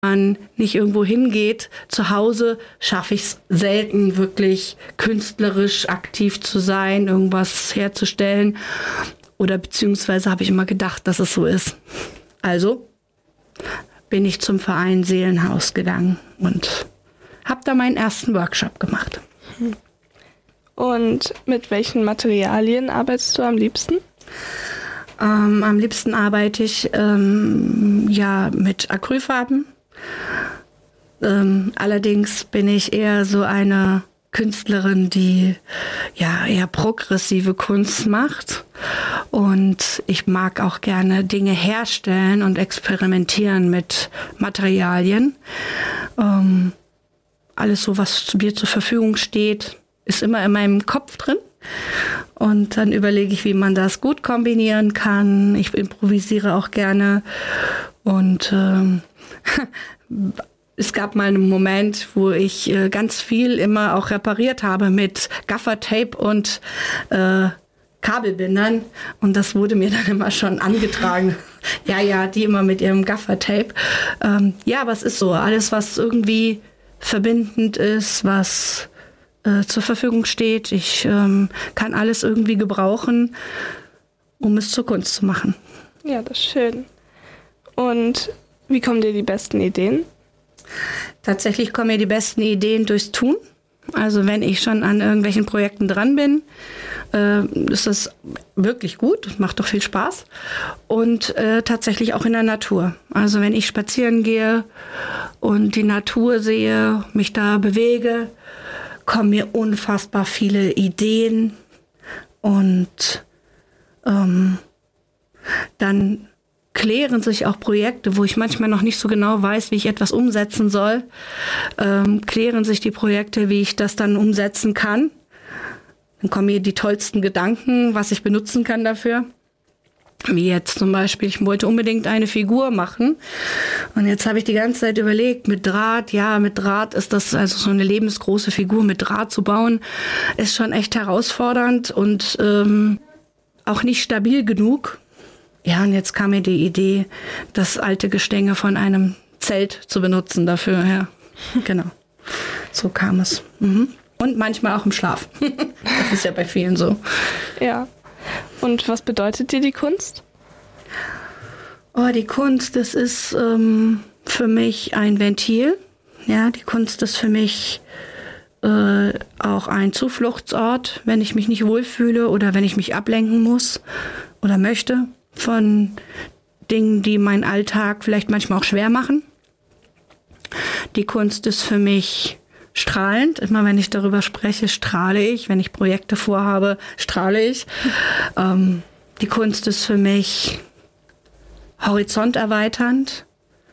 man nicht irgendwo hingeht, zu Hause schaffe ich es selten, wirklich künstlerisch aktiv zu sein, irgendwas herzustellen. Oder beziehungsweise habe ich immer gedacht, dass es so ist. Also bin ich zum Verein Seelenhaus gegangen und habe da meinen ersten Workshop gemacht. Und mit welchen Materialien arbeitest du am liebsten? Am liebsten arbeite ich mit Acrylfarben. Allerdings bin ich eher so eine Künstlerin, die eher progressive Kunst macht. Und ich mag auch gerne Dinge herstellen und experimentieren mit Materialien. Alles so, was mir zur Verfügung steht, ist immer in meinem Kopf drin. Und dann überlege ich, wie man das gut kombinieren kann. Ich improvisiere auch gerne. Und es gab mal einen Moment, wo ich ganz viel immer auch repariert habe mit Gaffertape und Kabelbindern. Und das wurde mir dann immer schon angetragen. Ja, die immer mit ihrem Gaffertape. Aber es ist so, alles, was irgendwie verbindend ist, was zur Verfügung steht. Ich kann alles irgendwie gebrauchen, um es zur Kunst zu machen. Ja, das ist schön. Und wie kommen dir die besten Ideen? Tatsächlich kommen mir die besten Ideen durchs Tun. Also wenn ich schon an irgendwelchen Projekten dran bin, ist das wirklich gut, macht doch viel Spaß. Und tatsächlich auch in der Natur. Also wenn ich spazieren gehe und die Natur sehe, mich da bewege, kommen mir unfassbar viele Ideen. Und dann klären sich auch Projekte, wo ich manchmal noch nicht so genau weiß, wie ich etwas umsetzen soll. Klären sich die Projekte, wie ich das dann umsetzen kann. Dann kommen mir die tollsten Gedanken, was ich benutzen kann dafür. Wie jetzt zum Beispiel, ich wollte unbedingt eine Figur machen. Und jetzt habe ich die ganze Zeit überlegt, mit Draht ist das, also so eine lebensgroße Figur mit Draht zu bauen, ist schon echt herausfordernd und auch nicht stabil genug. Ja, und jetzt kam mir die Idee, das alte Gestänge von einem Zelt zu benutzen dafür. Ja, genau. So kam es. Und manchmal auch im Schlaf. Das ist ja bei vielen so. Ja. Und was bedeutet dir die Kunst? Die Kunst, das ist für mich ein Ventil. Ja, die Kunst ist für mich auch ein Zufluchtsort, wenn ich mich nicht wohlfühle oder wenn ich mich ablenken muss oder möchte von Dingen, die meinen Alltag vielleicht manchmal auch schwer machen. Die Kunst ist für mich strahlend. Immer wenn ich darüber spreche, strahle ich. Wenn ich Projekte vorhabe, strahle ich. Die Kunst ist für mich horizonterweiternd.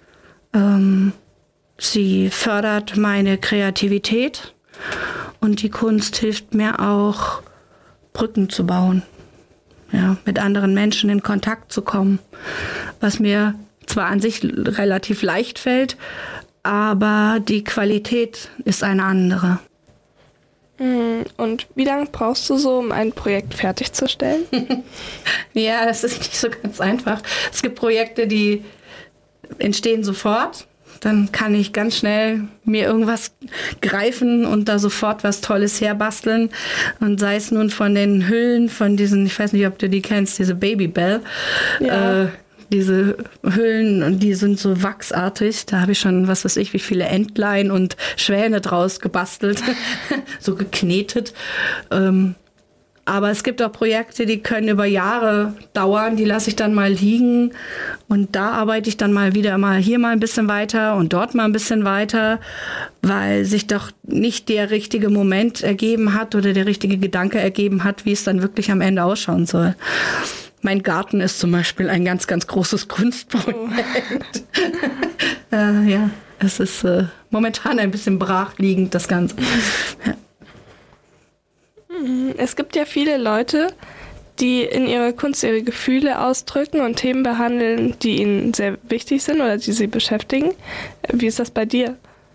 Sie fördert meine Kreativität. Und die Kunst hilft mir auch, Brücken zu bauen. Ja, mit anderen Menschen in Kontakt zu kommen. Was mir zwar an sich relativ leicht fällt, aber die Qualität ist eine andere. Und wie lange brauchst du so, um ein Projekt fertigzustellen? Ja, das ist nicht so ganz einfach. Es gibt Projekte, die entstehen sofort. Dann kann ich ganz schnell mir irgendwas greifen und da sofort was Tolles herbasteln. Und sei es nun von den Hüllen, von diesen, ich weiß nicht, ob du die kennst, diese Babybel. Ja. Diese Hüllen, und die sind so wachsartig. Da habe ich schon, was weiß ich, wie viele Entlein und Schwäne draus gebastelt, so geknetet. Aber es gibt auch Projekte, die können über Jahre dauern. Die lasse ich dann mal liegen. Und da arbeite ich dann mal wieder mal hier mal ein bisschen weiter und dort mal ein bisschen weiter, weil sich doch nicht der richtige Moment ergeben hat oder der richtige Gedanke ergeben hat, wie es dann wirklich am Ende ausschauen soll. Mein Garten ist zum Beispiel ein ganz, ganz großes Kunstprojekt. Ja, es ist momentan ein bisschen brachliegend, das Ganze. Ja. Es gibt ja viele Leute, die in ihrer Kunst ihre Gefühle ausdrücken und Themen behandeln, die ihnen sehr wichtig sind oder die sie beschäftigen. Wie ist das bei dir?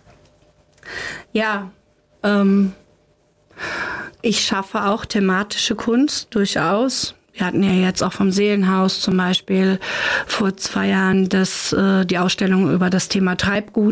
Ja, ich schaffe auch thematische Kunst durchaus. Wir hatten ja jetzt auch vom Seelenhaus zum Beispiel vor 2 Jahren die Ausstellung über das Thema Treibgut.